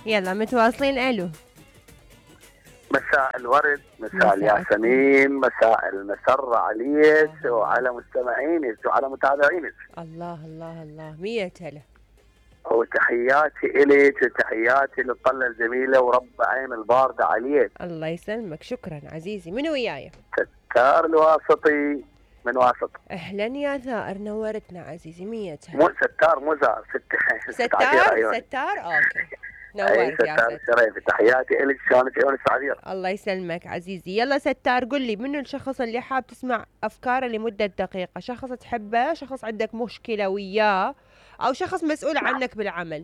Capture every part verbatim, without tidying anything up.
يلا متواصلين. الو. مساء الورد، مساء مساء الياسمين، مساء المسرة عليك وعلى مستمعينك وعلى متابعينك. الله الله الله، مية هلا. وتحياتي إليك وتحياتي للطلة الجميلة ورب عين الباردة عليك. الله يسلمك، شكرا عزيزي. منو وياي؟ ستار الواسطي من واسط. اهلا يا ثائر، نورتنا عزيزي. مية هلا. مو ستار مو زار ست ستار ستار اوكي. نورت يا ستار الشريف. تحياتي إلك، شلونك عيون السعدير؟ الله يسلمك عزيزي. يلا ستار، قل لي منو الشخص اللي حاب تسمع افكاره لمده دقيقه؟ شخص تحبه، شخص عندك مشكله وياه، او شخص مسؤول عنك بالعمل؟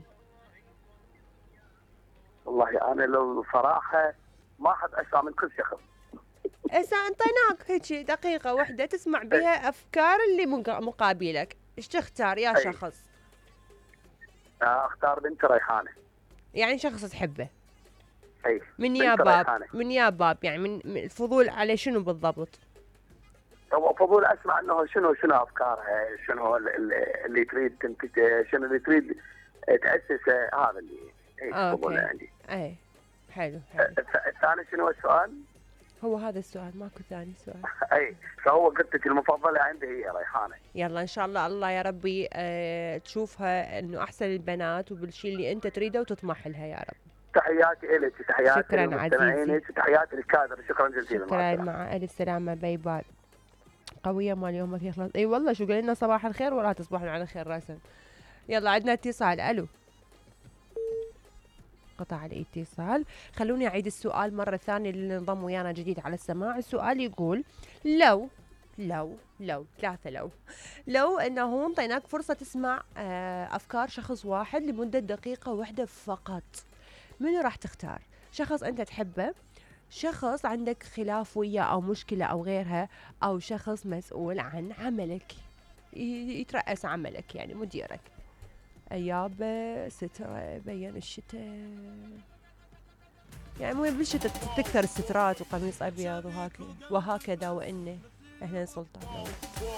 والله انا لو صراحه ما احب اسمع من كل شخص. هسه انطيناك هيك دقيقه واحده تسمع بها افكار اللي مقابلك، ايش تختار يا أي. شخص؟ اختار بنت ريحانه. يعني شخص تحبه؟ اي. من يا باب من يا باب يعني من الفضول على شنو بالضبط؟ هو فضول اسمع انه شنو شنو افكارها، شنو اللي تريد تنتج، شنو اللي تريد تاسسه، هذا اللي اي فضول عندي. اي حلو حلو. الثاني شنو السؤال؟ هو هذا السؤال، ماكو ثاني سؤال. اي فهو قلت لك المفضله عندي هي ريحانه. يلا ان شاء الله الله يا ربي اه تشوفها انه احسن البنات وبالشيء اللي انت تريده وتطمح لها يا رب. تحياتي لك، تحياتي شكرا عزيزي، تحياتي للكادر، شكرا جزيلا. شكرا، مع الف سلامه. باي باي. قويه مال يومك يخلص. اي والله شو قال لنا صباح الخير ولا تصبحون على خير راسا. يلا عندنا اتصال. الو. قطع الاتصال. خلوني اعيد السؤال مره ثانيه للي انضم ويانا جديد على السماع. السؤال يقول لو لو لو ثلاثة لو لو انه انطيناك فرصة تسمع افكار شخص واحد لمدة دقيقة واحدة فقط، منو راح تختار؟ شخص انت تحبه، شخص عندك خلاف وياه او مشكلة او غيرها، او شخص مسؤول عن عملك يترأس عملك يعني مديرك؟ اياب سترة بين الشتاء، يعني مو بالشتاء تكثر السترات وقميص ابيض وهكذا وهكذا وانه. اهلا سلطان.